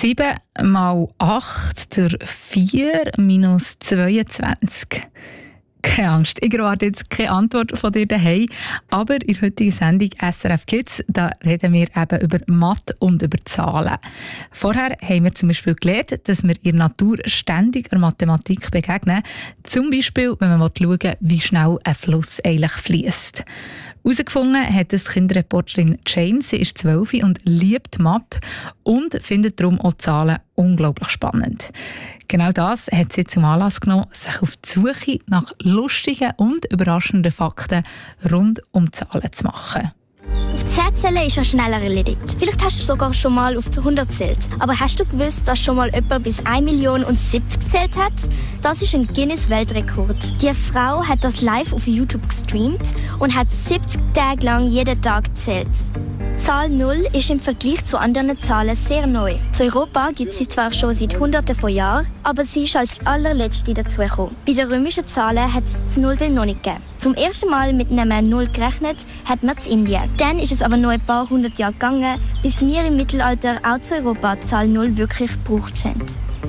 7 mal 8 durch 4 minus 22. Keine Angst, ich erwarte jetzt keine Antwort von dir daheim. Aber in der heutigen Sendung SRF Kids, da reden wir eben über Mathe und über Zahlen. Vorher haben wir zum Beispiel gelernt, dass wir in der Natur ständig der Mathematik begegnen. Zum Beispiel, wenn man schauen will, wie schnell ein Fluss eigentlich fließt. Herausgefunden hat das Kinderreporterin Jane. Sie ist 12 und liebt Mathe und findet darum auch Zahlen unglaublich spannend. Genau das hat sie zum Anlass genommen, sich auf die Suche nach lustigen und überraschenden Fakten rund um Zahlen zu machen. Auf 10 zählen ist ja schneller erledigt. Vielleicht hast du sogar schon mal auf 100 gezählt. Aber hast du gewusst, dass schon mal jemand bis 1.070.000 gezählt hat? Das ist ein Guinness-Weltrekord. Die Frau hat das live auf YouTube gestreamt und hat 70 Tage lang jeden Tag gezählt. Zahl 0 ist im Vergleich zu anderen Zahlen sehr neu. In Europa gibt es sie zwar schon seit Hunderten von Jahren, aber sie ist als allerletzte dazugekommen. Bei den römischen Zahlen hat es das Nullbild noch nicht gegeben. Zum ersten Mal mit einem Null gerechnet hat man in Indien. Dann ist es aber noch ein paar hundert Jahre gegangen, bis wir im Mittelalter auch zu Europa die Zahl 0 wirklich gebraucht haben.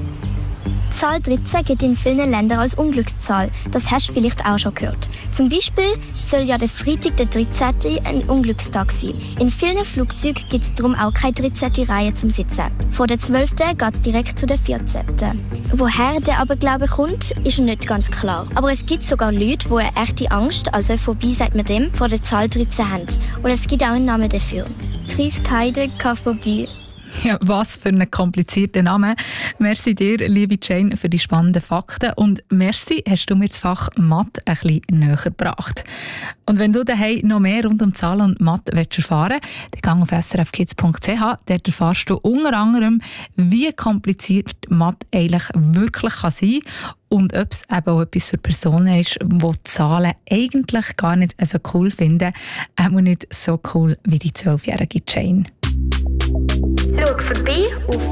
Die Zahl 13 gilt in vielen Ländern als Unglückszahl. Das hast du vielleicht auch schon gehört. Zum Beispiel soll ja der Freitag, der 13. ein Unglückstag sein. In vielen Flugzeugen gibt es darum auch keine 13. Reihe zum Sitzen. Von der 12. geht es direkt zu der 14. Woher der Aberglaube kommt, ist nicht ganz klar. Aber es gibt sogar Leute, die eine echte Angst, also Phobie sagt man dem, vor der Zahl 13 haben. Und es gibt auch einen Namen dafür. Triskaidekaphobie. Ja, was für ein komplizierter Name. Merci dir, liebe Jane, für die spannenden Fakten. Und merci, hast du mir das Fach Mathe ein bisschen näher gebracht. Und wenn du daheim noch mehr rund um Zahlen und Mathe erfahren willst, dann geh auf srfkids.ch. Dort erfährst du unter anderem, wie kompliziert Mathe eigentlich wirklich sein kann und ob es eben auch etwas für Personen ist, die Zahlen eigentlich gar nicht so cool finden, auch nicht so cool wie die 12-jährige Jane. Schau vorbei auf